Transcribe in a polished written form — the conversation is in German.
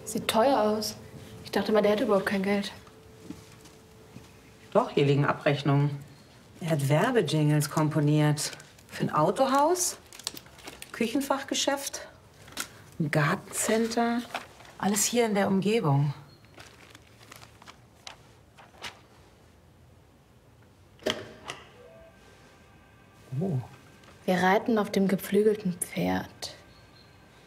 Sieht teuer aus. Ich dachte mal, der hätte überhaupt kein Geld. Doch, hier liegen Abrechnungen. Er hat Werbejingles komponiert. Für ein Autohaus, Küchenfachgeschäft, ein Gartencenter. Alles hier in der Umgebung. Wir reiten auf dem geflügelten Pferd.